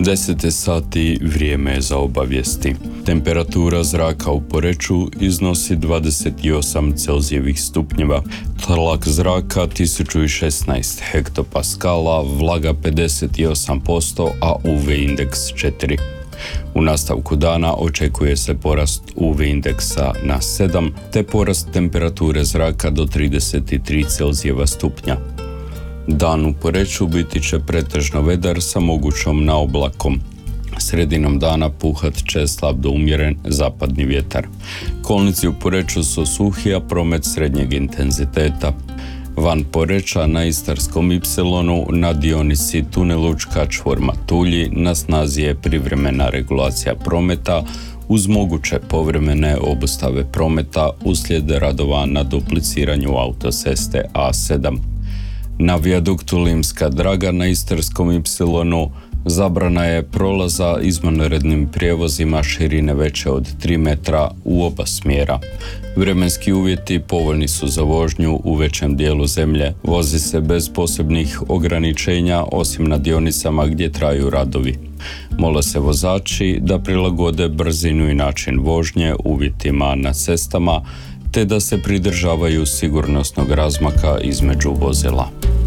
10 sati vrijeme je za obavijesti. Temperatura zraka u Poreču iznosi 28 Celzijevih stupnjeva, tlak zraka 1016 hektopaskala, vlaga 58%, a UV indeks 4. U nastavku dana očekuje se porast UV indeksa na 7, te porast temperature zraka do 33 Celzijeva stupnja. Dan u Poreču biti će pretežno vedar sa mogućom naoblakom. Sredinom dana puhat će slab do umjeren zapadni vjetar. Kolnici u Poreču su suhi, a promet srednjeg intenziteta. Van Poreča na Istarskom Ipsilonu na dionici tunel Učka čvor Matulji na snazi je privremena regulacija prometa uz moguće povremene obustave prometa uslijed radova na dupliciranju autoceste A7. Na vijaduktu Limska Draga na Istarskom Ipsilonu zabrana je prolaza izvanrednim prijevozima širine veće od 3 metra u oba smjera. Vremenski uvjeti povoljni su za vožnju u većem dijelu zemlje. Vozi se bez posebnih ograničenja osim na dionicama gdje traju radovi. Mole se vozači da prilagode brzinu i način vožnje uvjetima na cestama te da se pridržavaju sigurnosnog razmaka između vozila.